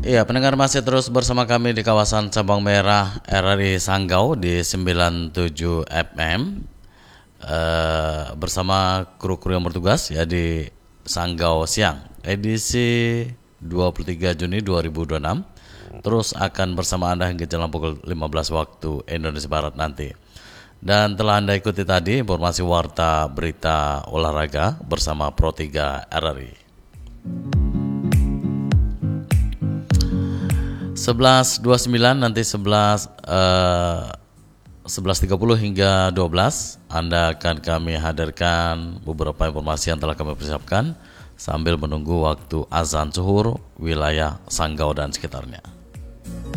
Iya, pendengar masih terus bersama kami di kawasan Sabang Merah RRI Sanggau di 97 FM bersama kru-kru yang bertugas ya di Sanggau Siang edisi 23 Juni 2026. Terus akan bersama Anda hingga jelang pukul 15 waktu Indonesia Barat nanti. Dan telah Anda ikuti tadi informasi warta berita olahraga bersama Pro 3 RRI. 11.29 nanti 11.30 hingga 12 Anda akan kami hadirkan beberapa informasi yang telah kami persiapkan sambil menunggu waktu azan zuhur wilayah Sanggau dan sekitarnya.